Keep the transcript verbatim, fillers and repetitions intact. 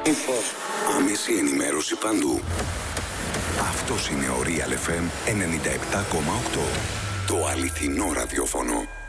Άμεση ενημέρωση παντού. Αυτός είναι ο Real εφ εμ ενενήντα επτά κόμμα οκτώ. Το αληθινό ραδιόφωνο.